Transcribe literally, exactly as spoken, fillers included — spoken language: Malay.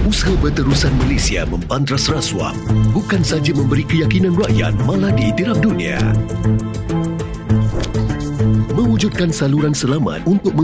Usaha Berterusan Malaysia membantras rasuah bukan sahaja memberi keyakinan rakyat, malah diiktiraf dunia. Mewujudkan saluran selamat untuk